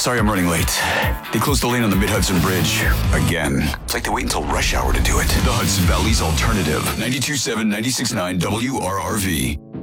Sorry I'm running late. They closed the lane on the Mid-Hudson Bridge. Again. It's like they wait until rush hour to do it. The Hudson Valley's Alternative. 92.7, 96.9 WRRV.